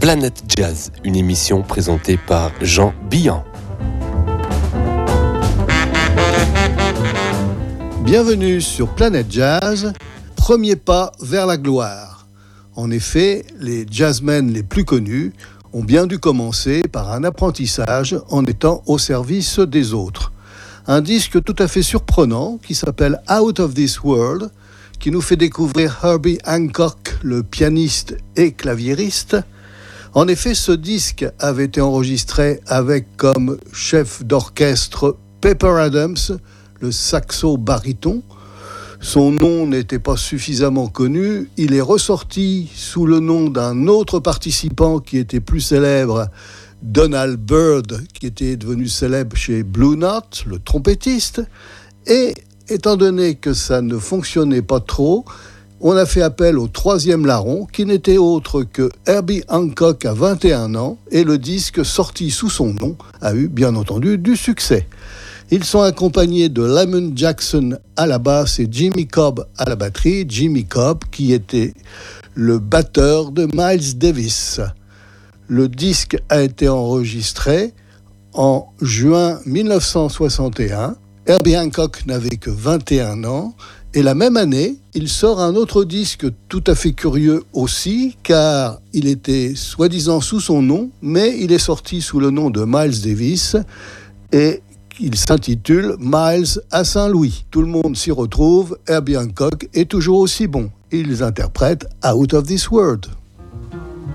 Planète Jazz, une émission présentée par Jean Billan. Bienvenue sur Planète Jazz, premier pas vers la gloire. En effet, les jazzmen les plus connus ont bien dû commencer par un apprentissage en étant au service des autres. Un disque tout à fait surprenant qui s'appelle Out of This World, qui nous fait découvrir Herbie Hancock, le pianiste et claviériste. En effet, ce disque avait été enregistré avec comme chef d'orchestre Pepper Adams, le saxo baryton. Son nom n'était pas suffisamment connu. Il est ressorti sous le nom d'un autre participant qui était plus célèbre, Donald Byrd, qui était devenu célèbre chez Blue Note, le trompettiste. Et étant donné que ça ne fonctionnait pas trop, on a fait appel au troisième larron, qui n'était autre que Herbie Hancock à 21 ans, et le disque sorti sous son nom a eu, bien entendu, du succès. Ils sont accompagnés de Lamont Jackson à la basse et Jimmy Cobb à la batterie. Jimmy Cobb qui était le batteur de Miles Davis. Le disque a été enregistré en juin 1961. Herbie Hancock n'avait que 21 ans. Et la même année, il sort un autre disque tout à fait curieux aussi, car il était soi-disant sous son nom, mais il est sorti sous le nom de Miles Davis. Et il s'intitule Miles à Saint-Louis. Tout le monde s'y retrouve. Herbie Hancock est toujours aussi bon. Ils interprètent Out of This World.